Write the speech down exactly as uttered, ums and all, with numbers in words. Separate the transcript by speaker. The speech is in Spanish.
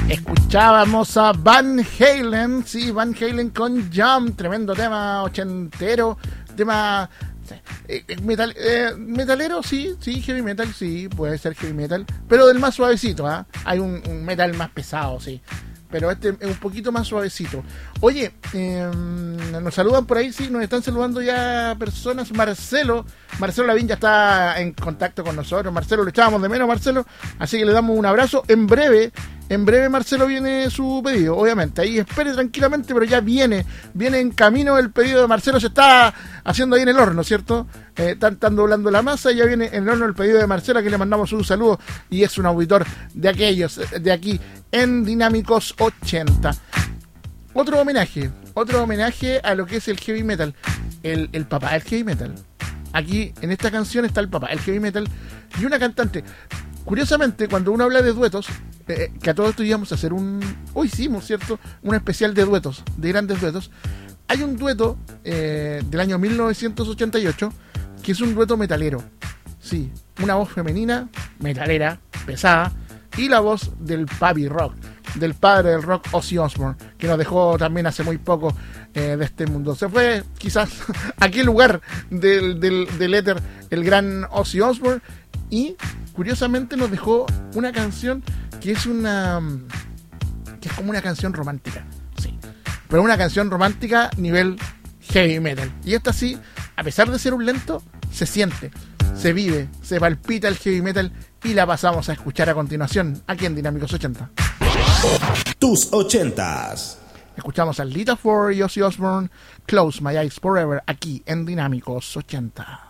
Speaker 1: Escuchábamos a Van Halen, sí, Van Halen con Jump, tremendo tema ochentero, tema eh, metal, eh, metalero, sí, sí, heavy metal, sí, puede ser heavy metal, pero del más suavecito, ¿ah? ¿eh? Hay un, un metal más pesado, sí, pero este es un poquito más suavecito. Oye, eh, nos saludan por ahí, sí, nos están saludando ya personas. Marcelo, Marcelo Lavín ya está en contacto con nosotros. Marcelo, le echábamos de menos, Marcelo, así que le damos un abrazo. En breve, en breve, Marcelo, viene su pedido, obviamente. Ahí espere tranquilamente, pero ya viene, viene en camino el pedido de Marcelo. Se está haciendo ahí en el horno, ¿cierto? Eh, están, están doblando la masa y ya viene en el horno el pedido de Marcelo, a quien le mandamos un saludo, y es un auditor de aquellos, de aquí, en Dinámicos ochenta. Otro homenaje, otro homenaje a lo que es el heavy metal, el, el papá del heavy metal. Aquí, en esta canción, está el papá, el heavy metal, y una cantante. Curiosamente, cuando uno habla de duetos, eh, que a todo esto íbamos a hacer un... Hoy hicimos, ¿cierto? Un especial de duetos, de grandes duetos. Hay un dueto eh, del año mil novecientos ochenta y ocho, que es un dueto metalero. Sí, una voz femenina, metalera, pesada, y la voz del papi rock, del padre del rock, Ozzy Osbourne, que nos dejó también hace muy poco eh, de este mundo. Se fue quizás a aquel lugar del, del, del éter el gran Ozzy Osbourne, y curiosamente nos dejó una canción que es una que es como una canción romántica, sí, pero una canción romántica nivel heavy metal. Y esta sí, a pesar de ser un lento, se siente, se vive, se palpita el heavy metal, y la pasamos a escuchar a continuación aquí en Dinámicos ochenta.
Speaker 2: Tus ochentas.
Speaker 1: Escuchamos a Lita Ford y Ozzy Osbourne, Close My Eyes Forever, aquí en Dinámicos ochenta.